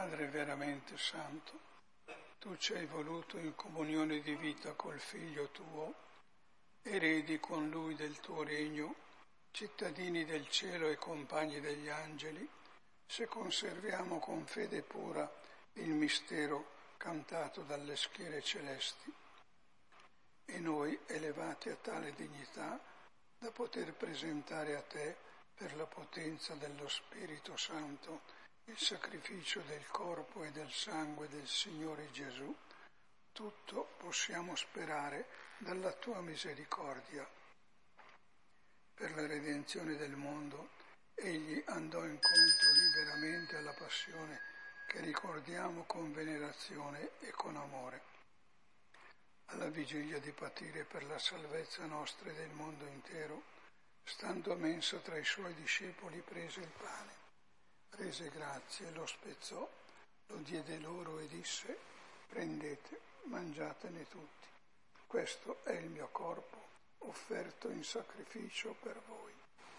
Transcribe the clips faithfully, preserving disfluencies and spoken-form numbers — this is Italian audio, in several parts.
Padre veramente santo, tu ci hai voluto in comunione di vita col Figlio tuo, eredi con Lui del tuo regno, cittadini del cielo e compagni degli angeli, se conserviamo con fede pura il mistero cantato dalle schiere celesti. E noi, elevati a tale dignità, da poter presentare a te, per la potenza dello Spirito Santo, il sacrificio del corpo e del sangue del Signore Gesù, tutto possiamo sperare dalla tua misericordia. Per la redenzione del mondo, egli andò incontro liberamente alla passione che ricordiamo con venerazione e con amore. Alla vigilia di patire per la salvezza nostra e del mondo intero, stando a mensa tra i suoi discepoli, prese il pane, rese grazie, lo spezzò, lo diede loro e disse: prendete, mangiatene tutti. Questo è il mio corpo, offerto in sacrificio per voi.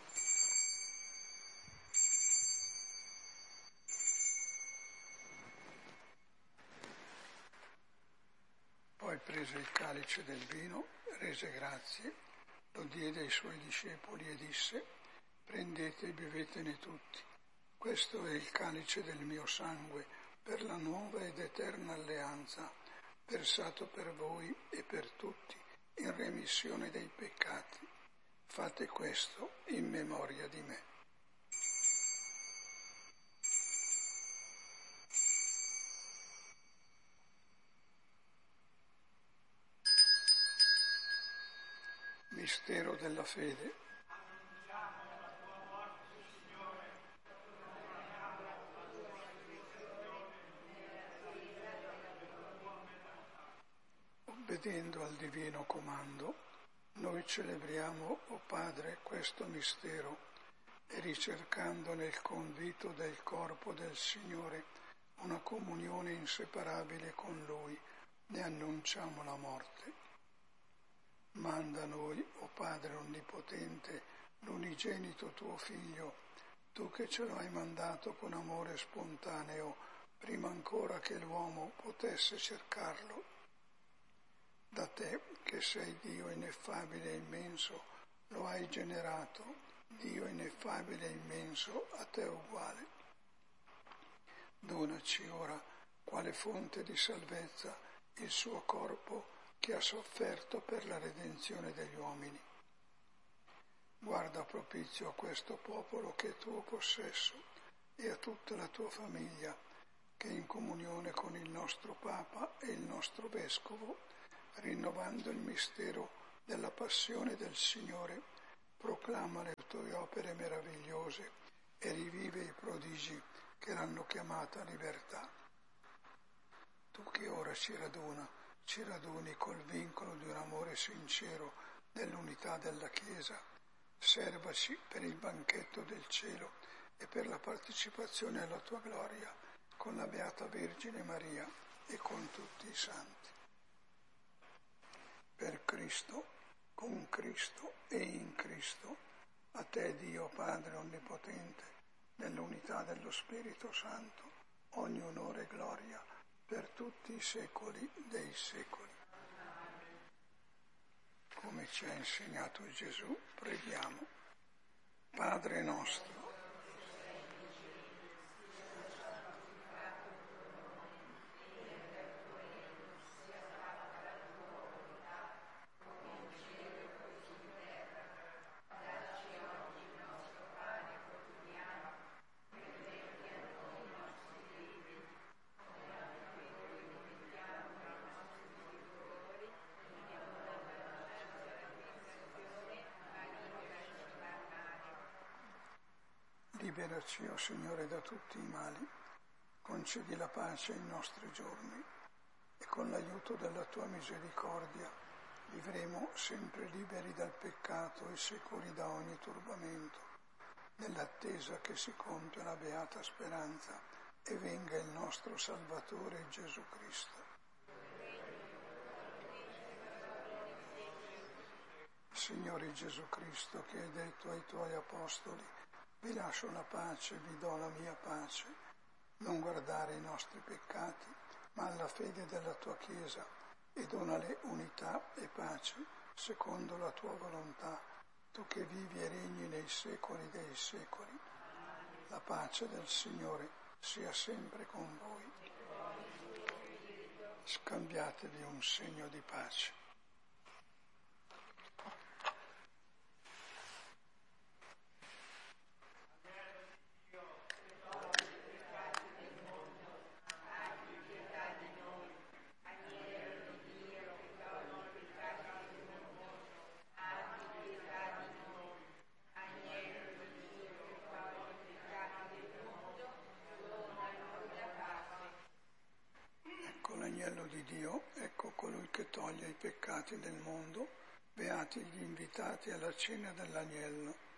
Poi prese il calice del vino, rese grazie, lo diede ai suoi discepoli e disse: prendete e bevetene tutti. Questo è il calice del mio sangue per la nuova ed eterna alleanza, versato per voi e per tutti in remissione dei peccati. Fate questo in memoria di me. Mistero della fede. Obbedendo al divino comando, noi celebriamo, o Padre, questo mistero e ricercando nel convito del corpo del Signore una comunione inseparabile con Lui, ne annunciamo la morte. Manda a noi, o Padre Onnipotente, l'unigenito tuo Figlio, tu che ce lo hai mandato con amore spontaneo, prima ancora che l'uomo potesse cercarlo. Da te, che sei Dio ineffabile e immenso, lo hai generato, Dio ineffabile e immenso, a te uguale. Donaci ora, quale fonte di salvezza, il suo corpo che ha sofferto per la redenzione degli uomini. Guarda propizio a questo popolo che è tuo possesso e a tutta la tua famiglia, che in comunione con il nostro Papa e il nostro Vescovo, rinnovando il mistero della passione del Signore, proclama le tue opere meravigliose e rivive i prodigi che l'hanno chiamata libertà. Tu che ora ci raduna, ci raduni col vincolo di un amore sincero dell'unità della Chiesa, servaci per il banchetto del cielo e per la partecipazione alla tua gloria con la Beata Vergine Maria e con tutti i santi. Per Cristo, con Cristo e in Cristo, a te Dio Padre Onnipotente, nell'unità dello Spirito Santo, ogni onore e gloria per tutti i secoli dei secoli. Come ci ha insegnato Gesù, preghiamo. Padre nostro, liberaci, o Signore, da tutti i mali, concedi la pace ai nostri giorni e con l'aiuto della tua misericordia vivremo sempre liberi dal peccato e sicuri da ogni turbamento, nell'attesa che si compia la beata speranza e venga il nostro Salvatore Gesù Cristo. Signore Gesù Cristo, che hai detto ai tuoi apostoli: vi lascio la pace, vi do la mia pace, non guardare i nostri peccati, ma alla fede della tua Chiesa, e donale unità e pace secondo la tua volontà, tu che vivi e regni nei secoli dei secoli. La pace del Signore sia sempre con voi. Scambiatevi un segno di pace. L'agnello di Dio, ecco colui che toglie i peccati del mondo, beati gli invitati alla cena dell'agnello.